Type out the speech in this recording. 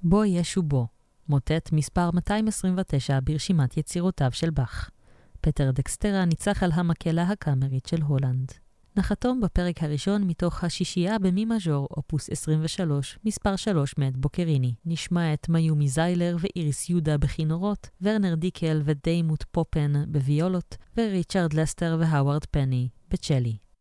בו ישו בו, מוטט מספר 229 ברשימת יצירותיו של באך. פטר דקסטרה ניצח על המקהלה הקאמרית של הולנד. נחתום בפרק הראשון מתוך השישייה במי מז'ור, אופוס 23, מספר 3 מאת בוקריני. נשמע את מיומי זיילר ואיריס יהודה בכינורות, ורנר דיקל ודיימוט פופן בוויולות, וריצ'רד לסטר והאווארד פני בצ'לי.